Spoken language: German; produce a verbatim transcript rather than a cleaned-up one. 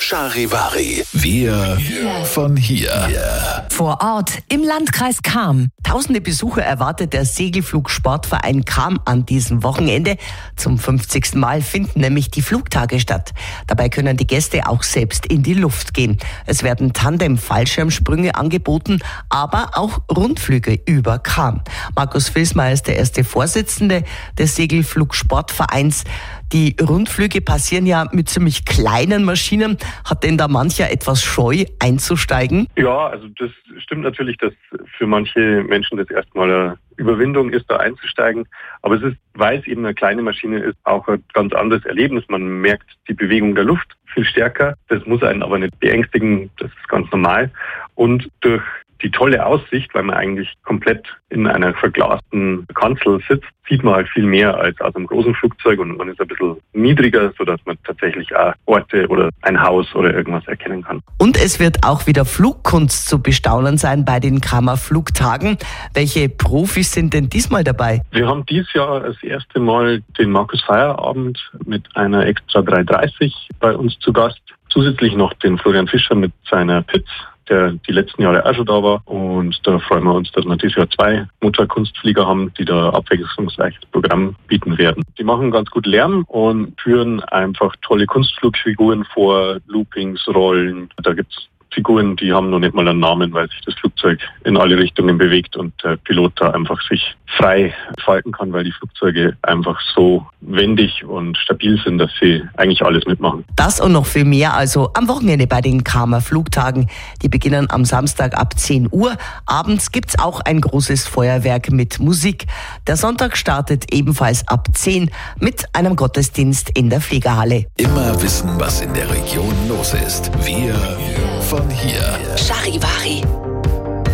Charivari. Wir von hier. Vor Ort im Landkreis Cham. Tausende Besucher erwartet der Segelflugsportverein Cham an diesem Wochenende. Zum fünfzigsten Mal finden nämlich die Flugtage statt. Dabei können die Gäste auch selbst in die Luft gehen. Es werden Tandem-Fallschirmsprünge angeboten, aber auch Rundflüge über Cham. Markus Vilsmeier ist der erste Vorsitzende des Segelflugsportvereins. Die Rundflüge passieren ja mit ziemlich kleinen Maschinen. Hat denn da mancher etwas Scheu einzusteigen? Ja, also das stimmt natürlich, dass für manche Menschen das erstmal eine Überwindung ist, da einzusteigen. Aber es ist, weil es eben eine kleine Maschine ist, auch ein ganz anderes Erlebnis. Man merkt die Bewegung der Luft viel stärker. Das muss einen aber nicht beängstigen. Das ist ganz normal. Und durch die tolle Aussicht, weil man eigentlich komplett in einer verglasten Kanzel sitzt, sieht man halt viel mehr als aus einem großen Flugzeug und man ist ein bisschen niedriger, sodass man tatsächlich auch Orte oder ein Haus oder irgendwas erkennen kann. Und es wird auch wieder Flugkunst zu bestaunen sein bei den Chamer Flugtagen. Welche Profis sind denn diesmal dabei? Wir haben dieses Jahr das erste Mal den Markus Feierabend mit einer Extra dreihundertdreißig bei uns zu Gast. Zusätzlich noch den Florian Fischer mit seiner P I Z, der die letzten Jahre auch schon da war. Und da freuen wir uns, dass wir dieses Jahr zwei Motorkunstflieger haben, die da abwechslungsreiches Programm bieten werden. Die machen ganz gut Lärm und führen einfach tolle Kunstflugfiguren vor, Loopings, Rollen. Da gibt's Figuren, die haben noch nicht mal einen Namen, weil sich das Flugzeug in alle Richtungen bewegt und der Pilot da einfach sich frei falten kann, weil die Flugzeuge einfach so wendig und stabil sind, dass sie eigentlich alles mitmachen. Das und noch viel mehr also am Wochenende bei den Chamer Flugtagen. Die beginnen am Samstag ab zehn Uhr. Abends gibt's auch ein großes Feuerwerk mit Musik. Der Sonntag startet ebenfalls ab zehn mit einem Gottesdienst in der Fliegerhalle. Immer wissen, was in der Region los ist. Wir von hier. Charivari.